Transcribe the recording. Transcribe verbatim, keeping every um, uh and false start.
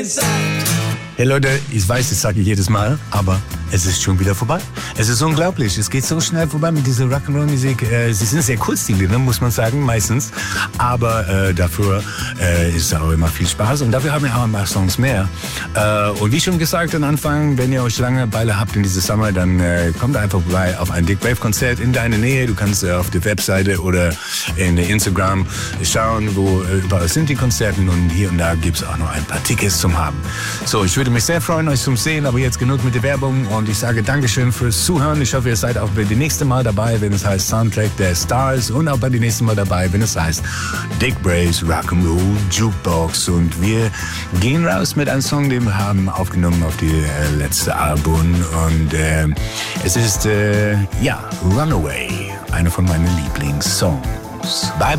Hey Leute, ich weiß, das sage ich jedes Mal, aber es ist schon wieder vorbei. Es ist unglaublich, es geht so schnell vorbei mit dieser Rock'n'Roll-Musik. Äh, sie sind sehr kurz, die Lieder, muss man sagen, meistens. Aber äh, dafür äh, ist auch immer viel Spaß und dafür haben wir auch ein paar Songs mehr. Äh, und wie schon gesagt am Anfang, wenn ihr euch Langeweile habt in diesem Sommer, dann äh, kommt einfach vorbei auf ein Dick Wave-Konzert in deiner Nähe. Du kannst äh, auf der Webseite oder in Instagram schauen, wo äh, überall sind die Konzerte und hier und da gibt es auch noch ein paar Tickets zum Haben. So, ich würde mich sehr freuen, euch zu sehen, aber jetzt genug mit der Werbung und ich sage Dankeschön fürs Zuhören. Ich hoffe, ihr seid auch bei dem nächsten Mal dabei, wenn es heißt Soundtrack der Stars und auch bei dem nächsten Mal dabei, wenn es heißt Dick Braves Rock'n'Roll Jukebox und wir gehen raus mit einem Song, den wir haben aufgenommen auf die äh, letzte Album und äh, es ist, äh, ja, Runaway, einer von meinen Lieblingssongs. Bye, bye.